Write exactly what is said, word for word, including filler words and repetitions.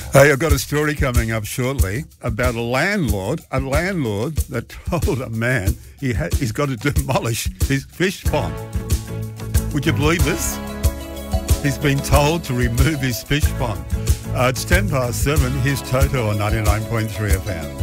Hey, I've got a story coming up shortly about a landlord, a landlord that told a man he ha- he's got to demolish his fish pond. Would you believe this? He's been told to remove his fish pond. Uh, it's ten past seven. Here's Toto on ninety-nine point three F M.